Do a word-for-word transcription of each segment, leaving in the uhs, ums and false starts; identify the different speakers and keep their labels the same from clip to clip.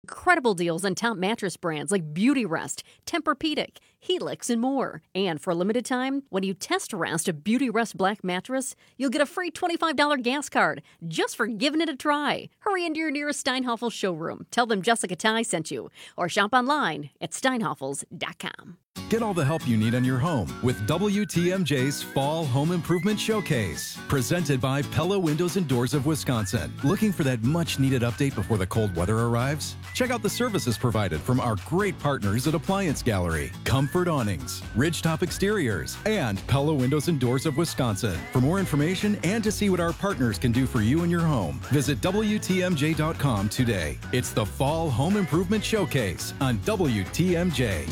Speaker 1: Incredible deals on top mattress brands like Beautyrest, Tempur-Pedic, Helix, and more. And for a limited time, when you test Rest a Beautyrest Black mattress, you'll get a free twenty-five dollars gas card just for giving it a try. Hurry into your nearest Steinhoffel showroom. Tell them Jessica Ty sent you. Or shop online at steinhoffels dot com.
Speaker 2: Get all the help you need on your home with W T M J's Fall Home Improvement Showcase, presented by Pella Windows and Doors of Wisconsin. Looking for that much-needed update before the cold weather arrives? Check out the services provided from our great partners at Appliance Gallery, Comfort Awnings, Ridgetop Exteriors, and Pella Windows and Doors of Wisconsin. For more information and to see what our partners can do for you and your home, visit W T M J dot com today. It's the Fall Home Improvement Showcase on W T M J.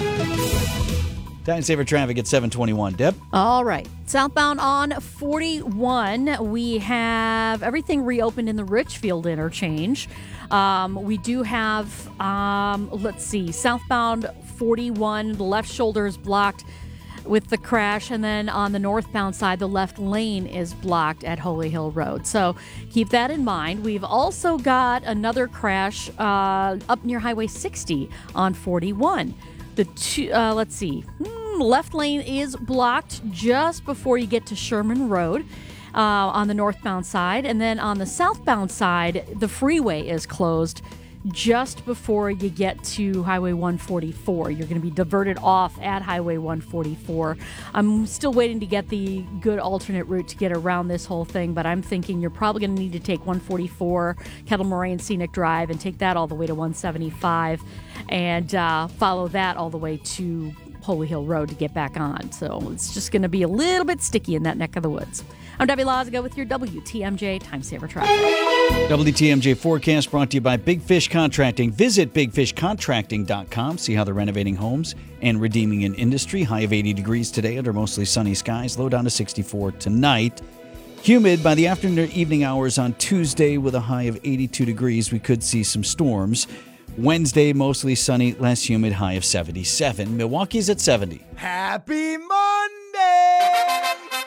Speaker 3: Time saver traffic at seven twenty-one. Deb?
Speaker 4: All right. Southbound on forty-one, we have everything reopened in the Richfield interchange. Um, we do have, um, let's see, southbound forty-one, the left shoulder is blocked with the crash, and then on the northbound side, the left lane is blocked at Holy Hill Road. So keep that in mind. We've also got another crash uh, up near Highway sixty on forty-one. The two, uh, let's see, hmm, left lane is blocked just before you get to Sherman Road uh, on the northbound side. And then on the southbound side, the freeway is closed just before you get to Highway one forty-four. You're going to be diverted off at Highway one forty-four. I'm still waiting to get the good alternate route to get around this whole thing, but I'm thinking you're probably going to need to take one forty-four, Kettle Moraine Scenic Drive, and take that all the way to one seventy-five, and uh, follow that all the way to Holy Hill Road to get back on. So it's just going to be a little bit sticky in that neck of the woods. I'm Debbie Lazaga with your W T M J Time Saver Traffic.
Speaker 3: W T M J forecast brought to you by Big Fish Contracting. Visit big fish contracting dot com. See how they're renovating homes and redeeming an industry. High of eighty degrees today under mostly sunny skies. Low down to sixty-four tonight. Humid by the afternoon evening hours on Tuesday with a high of eighty-two degrees. We could see some storms. Wednesday, mostly sunny, less humid, high of seventy-seven. Milwaukee's at seventy.
Speaker 5: Happy Monday!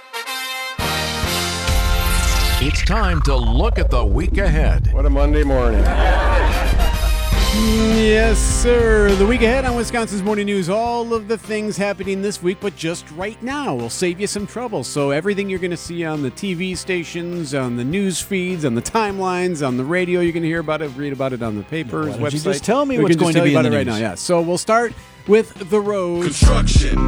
Speaker 6: It's time to look at the week ahead.
Speaker 7: What a Monday morning.
Speaker 5: Yes, sir. The week ahead on Wisconsin's Morning News, all of the things happening this week, but just right now will save you some trouble. So everything you're going to see on the T V stations, on the news feeds, on the timelines, on the radio, you're going to hear about it, read about it on the papers,
Speaker 3: Why don't
Speaker 5: website.
Speaker 3: you just tell me
Speaker 5: we
Speaker 3: what's
Speaker 5: can
Speaker 3: going
Speaker 5: just
Speaker 3: to be
Speaker 5: tell you
Speaker 3: in
Speaker 5: about
Speaker 3: the
Speaker 5: it right
Speaker 3: news.
Speaker 5: now. Yeah. So we'll start with the roads.
Speaker 8: Construction.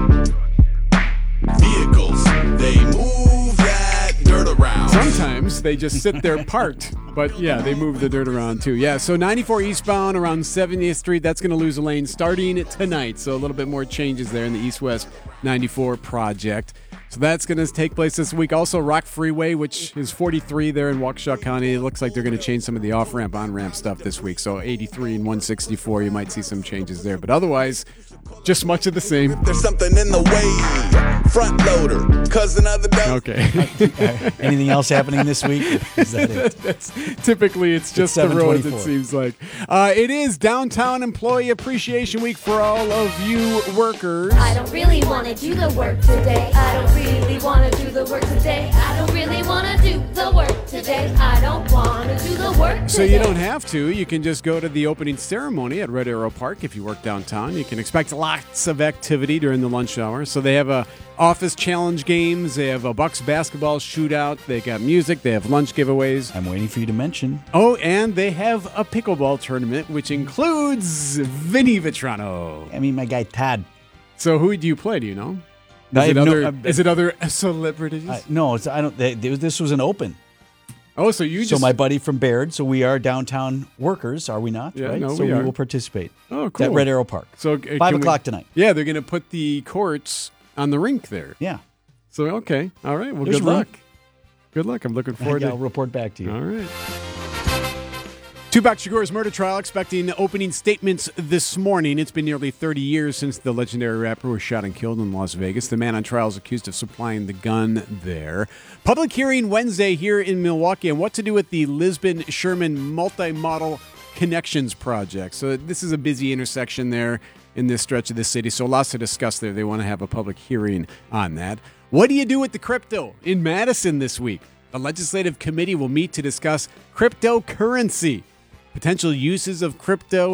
Speaker 8: Vehicles, they move that dirt around.
Speaker 5: Sometimes they just sit there parked, but yeah, they move the dirt around too. Yeah, so ninety-four eastbound around seventieth Street, that's going to lose a lane starting tonight. So a little bit more changes there in the east-west ninety-four project. So that's going to take place this week. Also, Rock Freeway, which is forty-three there in Waukesha County. It looks like they're going to change some of the off-ramp, on-ramp stuff this week. So eighty-three and one sixty-four, you might see some changes there. But otherwise, just much of the same.
Speaker 8: There's something in the way. Front loader, cousin of the dog.
Speaker 5: Okay.
Speaker 3: Anything else happening this week? Is that it?
Speaker 5: That's, typically, it's just
Speaker 3: It's
Speaker 5: the roads, it
Speaker 3: seven twenty-four.
Speaker 5: seems like. Uh, it is Downtown Employee Appreciation Week for all of you workers.
Speaker 9: I don't really want to do the work today. I don't really want to do the work today. I don't really want to do the work today. I don't want to do the work today.
Speaker 5: So you don't have to. You can just go to the opening ceremony at Red Arrow Park if you work downtown. You can expect lots of activity during the lunch hour. So they have a office challenge games. They have a Bucks basketball shootout. They got music. They have lunch giveaways.
Speaker 3: I'm waiting for you to mention.
Speaker 5: Oh, and they have a pickleball tournament, which includes Vinny Vitrano.
Speaker 3: I mean, my guy Todd.
Speaker 5: So who do you play? Do you know? Is,
Speaker 3: I
Speaker 5: it,
Speaker 3: have no-
Speaker 5: other,
Speaker 3: uh,
Speaker 5: is it other celebrities?
Speaker 3: I, no, it's, I don't. They, they- this was an open.
Speaker 5: oh, so you
Speaker 3: So
Speaker 5: just...
Speaker 3: my buddy from Baird. So we are downtown workers, are we not?
Speaker 5: Yeah,
Speaker 3: right?
Speaker 5: no,
Speaker 3: so
Speaker 5: we are.
Speaker 3: will participate.
Speaker 5: Oh, cool.
Speaker 3: At Red Arrow Park.
Speaker 5: So uh,
Speaker 3: Five
Speaker 5: can we-
Speaker 3: o'clock tonight.
Speaker 5: Yeah, they're going to put the courts on the rink there.
Speaker 3: Yeah.
Speaker 5: So, okay. All right. Well,
Speaker 3: There's
Speaker 5: good
Speaker 3: room.
Speaker 5: luck. Good luck. I'm looking forward
Speaker 3: Yeah,
Speaker 5: to
Speaker 3: I'll report back to you.
Speaker 5: All right. Tupac Shakur's murder trial expecting opening statements this morning. It's been nearly thirty years since the legendary rapper was shot and killed in Las Vegas. The man on trial is accused of supplying the gun there. Public hearing Wednesday here in Milwaukee on what to do with the Lisbon-Sherman multi-model connections project. So this is a busy intersection there in this stretch of the city. So lots to discuss there. They want to have a public hearing on that. What do you do with the crypto in Madison this week? The legislative committee will meet to discuss cryptocurrency. potential uses of crypto